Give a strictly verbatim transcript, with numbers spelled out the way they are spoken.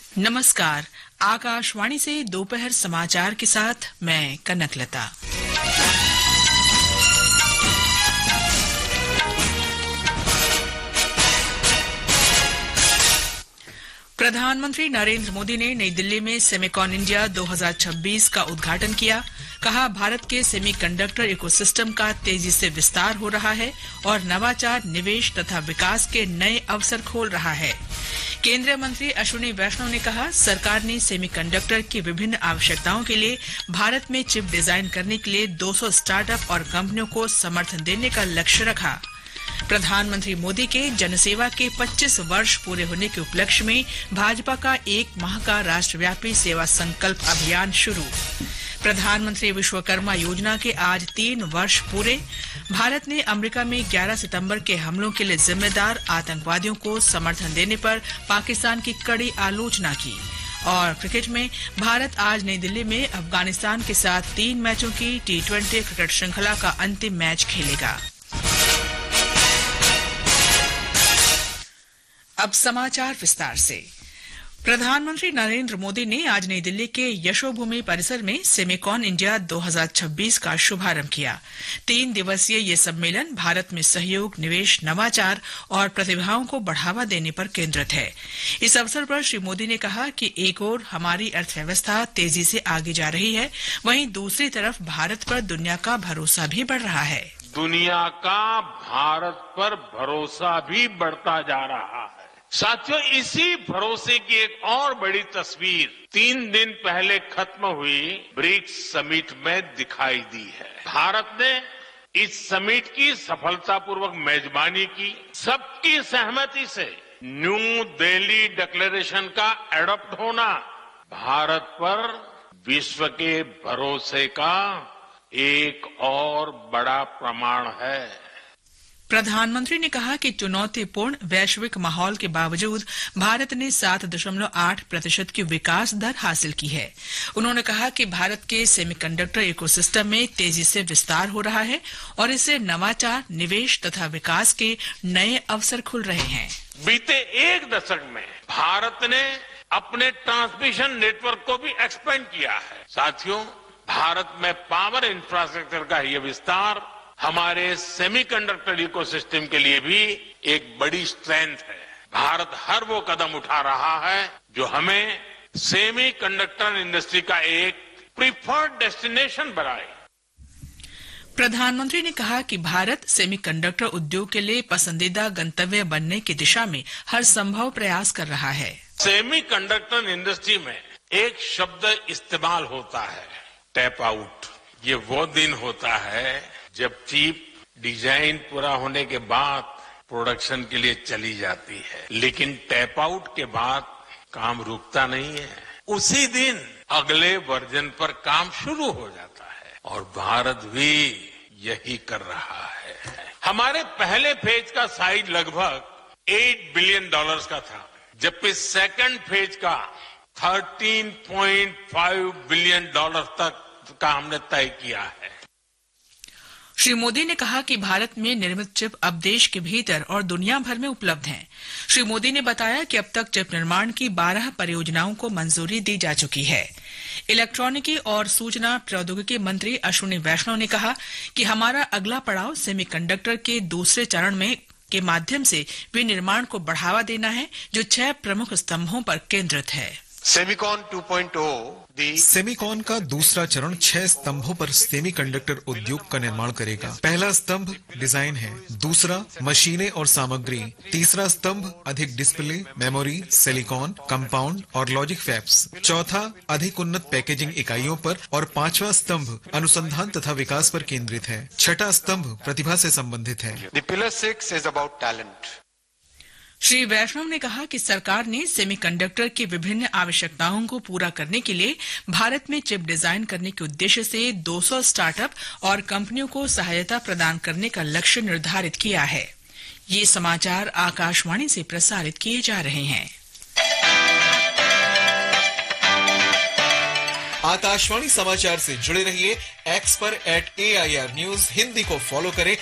नमस्कार। आकाशवाणी से दोपहर समाचार के साथ मैं कनकलता। प्रधानमंत्री नरेंद्र मोदी ने नई दिल्ली में सेमिकॉन इंडिया दो हज़ार छब्बीस का उद्घाटन किया। कहा, भारत के सेमीकंडक्टर इकोसिस्टम का तेजी से विस्तार हो रहा है और नवाचार, निवेश तथा विकास के नए अवसर खोल रहा है। केंद्रीय मंत्री अश्विनी वैष्णव ने कहा, सरकार ने सेमीकंडक्टर की विभिन्न आवश्यकताओं के लिए भारत में चिप डिजाइन करने के लिए दो सौ स्टार्टअप और कंपनियों को समर्थन देने का लक्ष्य रखा। प्रधानमंत्री मोदी के जनसेवा के पच्चीस वर्ष पूरे होने के उपलक्ष्य में भाजपा का एक माह का राष्ट्रव्यापी सेवा संकल्प अभियान शुरू। प्रधानमंत्री विश्वकर्मा योजना के आज तीन वर्ष पूरे। भारत ने अमेरिका में ग्यारह सितंबर के हमलों के लिए जिम्मेदार आतंकवादियों को समर्थन देने पर पाकिस्तान की कड़ी आलोचना की। और क्रिकेट में भारत आज नई दिल्ली में अफगानिस्तान के साथ तीन मैचों की टी ट्वेंटी क्रिकेट श्रृंखला का अंतिम मैच खेलेगा। अब समाचार विस्तार से। प्रधानमंत्री नरेंद्र मोदी ने आज नई दिल्ली के यशोभूमि परिसर में सेमिकॉन इंडिया दो हज़ार छब्बीस का शुभारंभ किया। तीन दिवसीय ये सम्मेलन भारत में सहयोग, निवेश, नवाचार और प्रतिभाओं को बढ़ावा देने पर केंद्रित है। इस अवसर पर श्री मोदी ने कहा कि एक ओर हमारी अर्थव्यवस्था तेजी से आगे जा रही है, वहीं दूसरी तरफ भारत पर दुनिया का भरोसा भी बढ़ रहा है। दुनिया का भारत पर भरोसा भी बढ़ता जा रहा है। साथियों, इसी भरोसे की एक और बड़ी तस्वीर तीन दिन पहले खत्म हुई ब्रिक्स समिट में दिखाई दी है। भारत ने इस समिट की सफलतापूर्वक मेजबानी की। सबकी सहमति से न्यू दिल्ली डिक्लेरेशन का एडॉप्ट होना भारत पर विश्व के भरोसे का एक और बड़ा प्रमाण है। प्रधानमंत्री ने कहा कि चुनौतीपूर्ण वैश्विक माहौल के बावजूद भारत ने सात दशमलव आठ प्रतिशत की विकास दर हासिल की है। उन्होंने कहा कि भारत के सेमीकंडक्टर इकोसिस्टम में तेजी से विस्तार हो रहा है और इससे नवाचार, निवेश तथा विकास के नए अवसर खुल रहे हैं। बीते एक दशक में भारत ने अपने ट्रांसमिशन नेटवर्क को भी एक्सपेंड किया है। साथियों, भारत में पावर इंफ्रास्ट्रक्चर का यह विस्तार हमारे सेमीकंडक्टर इकोसिस्टम के लिए भी एक बड़ी स्ट्रेंथ है। भारत हर वो कदम उठा रहा है जो हमें सेमीकंडक्टर इंडस्ट्री का एक प्रीफर्ड डेस्टिनेशन बनाए। प्रधानमंत्री ने कहा कि भारत सेमीकंडक्टर उद्योग के लिए पसंदीदा गंतव्य बनने की दिशा में हर संभव प्रयास कर रहा है। सेमीकंडक्टर इंडस्ट्री में एक शब्द इस्तेमाल होता है, टैप आउट। ये वो दिन होता है जब चिप डिजाइन पूरा होने के बाद प्रोडक्शन के लिए चली जाती है, लेकिन टैप आउट के बाद काम रुकता नहीं है। उसी दिन अगले वर्जन पर काम शुरू हो जाता है और भारत भी यही कर रहा है। हमारे पहले फेज का साइज लगभग आठ बिलियन डॉलर्स का था, जबकि सेकंड फेज का तेरह पॉइंट पाँच बिलियन डॉलर तक का हमने तय किया है। श्री मोदी ने कहा कि भारत में निर्मित चिप अब देश के भीतर और दुनिया भर में उपलब्ध हैं। श्री मोदी ने बताया कि अब तक चिप निर्माण की बारह परियोजनाओं को मंजूरी दी जा चुकी है। इलेक्ट्रॉनिकी और सूचना प्रौद्योगिकी मंत्री अश्विनी वैष्णव ने कहा कि हमारा अगला पड़ाव सेमीकंडक्टर के दूसरे चरण में के माध्यम से विनिर्माण को बढ़ावा देना है, जो छह प्रमुख स्तंभों पर केंद्रित है। सेमिकॉन टू पॉइंट ओ सेमिकॉन का दूसरा चरण छह स्तंभों पर सेमीकंडक्टर उद्योग का निर्माण करेगा। पहला स्तंभ डिजाइन है, दूसरा मशीनें और सामग्री, तीसरा स्तंभ अधिक डिस्प्ले, मेमोरी, सिलिकॉन, कंपाउंड और लॉजिक फैब्स, चौथा अधिक उन्नत पैकेजिंग इकाइयों पर और पांचवा स्तंभ अनुसंधान तथा विकास पर केंद्रित है। छठा स्तंभ प्रतिभा से संबंधित है। The pillar six is about talent. Shri वैष्णव ने कहा कि सरकार ने सेमीकंडक्टर की विभिन्न आवश्यकताओं को पूरा करने के लिए भारत में चिप डिजाइन करने के उद्देश्य से दो सौ स्टार्टअप और कंपनियों को सहायता प्रदान करने का लक्ष्य निर्धारित किया है। ये समाचार आकाशवाणी से प्रसारित किए जा रहे हैं। आकाशवाणी समाचार से जुड़े रहिए। एक्स पर eight A I R news Hindi को फॉलो करें